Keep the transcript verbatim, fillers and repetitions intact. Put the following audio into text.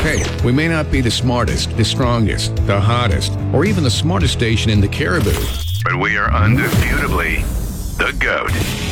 Hey, we may not be the smartest, the strongest, the hottest, or even the smartest station in the Caribou, but we are undisputably the GOAT.